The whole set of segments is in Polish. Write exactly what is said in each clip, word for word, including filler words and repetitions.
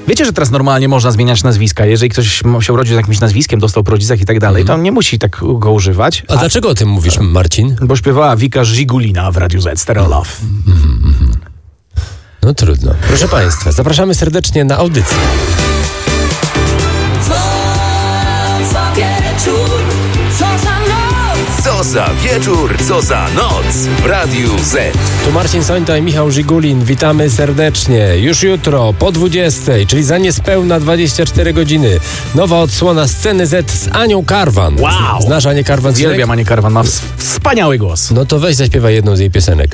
Wiecie, że teraz normalnie można zmieniać nazwiska. Jeżeli ktoś się urodził z jakimś nazwiskiem, dostał po rodzicach i tak dalej, to on nie musi tak go używać. A, a dlaczego o tym mówisz, Marcin? Bo śpiewała Wika Żigulina w Radiu Z, Stereo Love. Mm-hmm. No trudno. Proszę Państwa, zapraszamy serdecznie na audycję. Co za wieczór, co za noc, Co za wieczór, co za noc w Radiu Z. Tu Marcin Sońta i Michał Żigulin. Witamy serdecznie. Już jutro po dwudziestej, czyli za niespełna dwadzieścia cztery godziny, nowa odsłona Sceny Z z Anią Karwan. Wow! Znasz Anię Karwan? Uwielbiam Anię Karwan, ma ws- wspaniały głos. No to weź zaśpiewaj jedną z jej piosenek.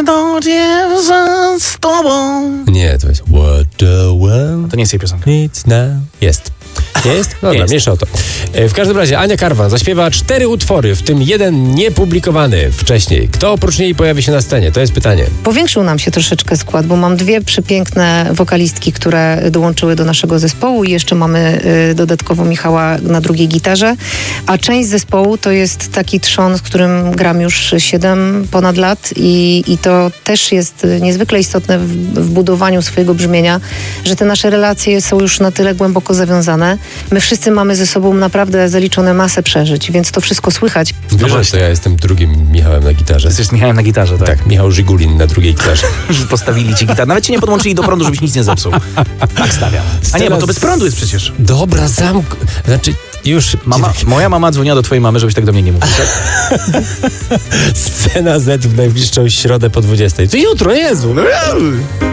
Z tobą. Nie, to jest What the world To nie jest jej piosenka. needs now. Jest. Jest? Dobra, Jest. mniejsza o to. E, W każdym razie Ania Karwan zaśpiewa cztery utwory, w tym jeden niepublikowany wcześniej. Kto oprócz niej pojawi się na scenie? To jest pytanie. Powiększył nam się troszeczkę skład, bo mam dwie przepiękne wokalistki, które dołączyły do naszego zespołu i jeszcze mamy y, dodatkowo Michała na drugiej gitarze, a część zespołu to jest taki trzon, z którym gram już siedem ponad lat i, i to też jest niezwykle istotne w, w budowaniu swojego brzmienia, że te nasze relacje są już na tyle głęboko zawiązane. My wszyscy mamy ze sobą naprawdę zaliczone masę przeżyć, więc to wszystko słychać. Wiesz, że to ja jestem drugim Michałem na gitarze. Jesteś z Michałem na gitarze, tak? Tak, Michał Żigulin na drugiej gitarze. Że postawili ci gitarę. Nawet cię nie podłączyli do prądu, żebyś nic nie zepsuł. Tak stawiam. A nie, bo to bez prądu jest przecież. Dobra, zamk... Znaczy, już... Mama, moja mama dzwoniła do twojej mamy, żebyś tak do mnie nie mówił, tak? Scena Z w najbliższą środę po dwudziestej. To jutro, Jezu!